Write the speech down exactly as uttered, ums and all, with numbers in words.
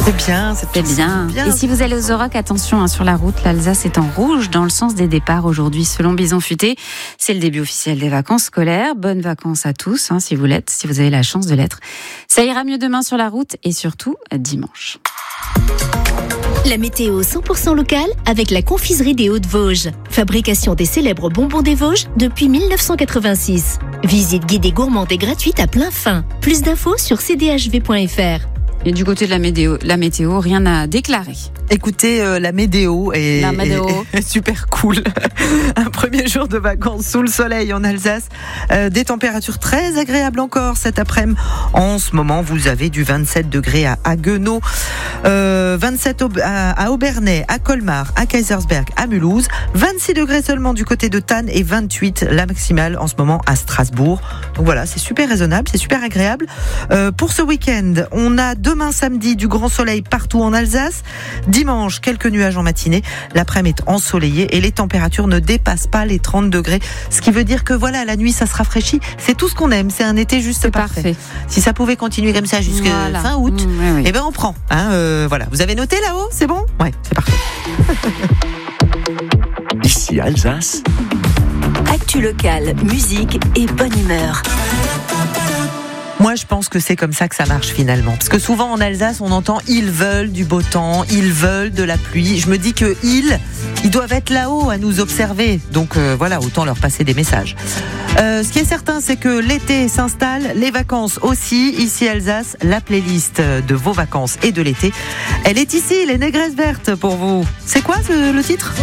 C'est bien, c'est, c'est bien. bien. Et si vous allez aux Aurochs, attention hein, sur la route, l'Alsace est en rouge dans le sens des départs aujourd'hui. Selon Bison Futé, c'est le début officiel des vacances scolaires. Bonnes vacances à tous, hein, si vous l'êtes, si vous avez la chance de l'être. Ça ira mieux demain sur la route et surtout dimanche. La météo cent pour cent locale avec la confiserie des Hauts-de-Vosges. Fabrication des célèbres bonbons des Vosges depuis dix-neuf cent quatre-vingt-six. Visite guidée gourmande et gratuite à plein fin. Plus d'infos sur c d h v point f r. Et du côté de la météo, la météo rien à déclarer. Écoutez, euh, la météo est, la météo. est, est super cool. Un premier jour de vacances sous le soleil en Alsace. Euh, des températures très agréables encore cet après-midi. En ce moment, vous avez du vingt-sept degrés à Haguenau, euh, vingt-sept au, à, à Obernai, à Colmar, à Kaisersberg, à Mulhouse. vingt-six degrés seulement du côté de Thann et vingt-huit la maximale en ce moment à Strasbourg. Donc voilà, c'est super raisonnable, c'est super agréable. Euh, pour ce week-end, on a demain samedi du grand soleil partout en Alsace. Dimanche, quelques nuages en matinée. L'après-midi est ensoleillé et les températures ne dépassent pas les trente degrés. Ce qui veut dire que voilà, la nuit, ça se rafraîchit. C'est tout ce qu'on aime. C'est un été juste c'est parfait. parfait. Si ça pouvait continuer comme ça jusqu'à voilà. fin août, mmh, oui, oui. eh ben on prend. Hein, euh, voilà. Vous avez noté là-haut? C'est bon? Ouais, c'est parfait. Ici Alsace. Actu locale, musique et bonne humeur. Moi, je pense que c'est comme ça que ça marche finalement. Parce que souvent en Alsace, on entend « ils veulent du beau temps, ils veulent de la pluie ». Je me dis que ils, ils doivent être là-haut à nous observer. Donc euh, voilà, autant leur passer des messages. Euh, ce qui est certain, c'est que l'été s'installe, les vacances aussi. Ici Alsace, la playlist de vos vacances et de l'été, elle est ici, les négresses vertes pour vous. C'est quoi ce, le titre ?